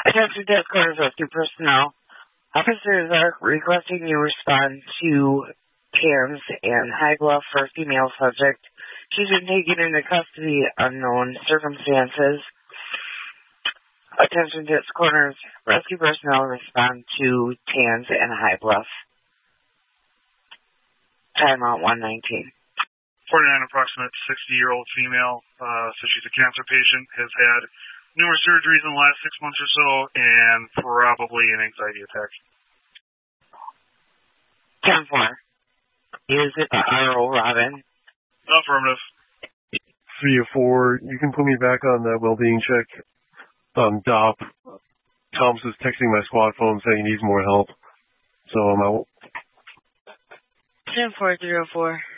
Attention desk quarters rescue personnel. Officers are requesting you respond to Tams and High Bluff for a female subject. She's been taken into custody unknown circumstances. Attention desk corners, rescue personnel respond to Tams and High Bluff. Timeout 119. 49 approximate 60-year-old female, so she's a cancer patient, has had numerous surgeries in the last 6 months or so, and probably an anxiety attack. 10-4. Is it the RO Robin? Affirmative. 3-4, you can put me back on that well-being check. DOP. Thomas is texting my squad phone saying he needs more help. So I'm out. 10-4, 304.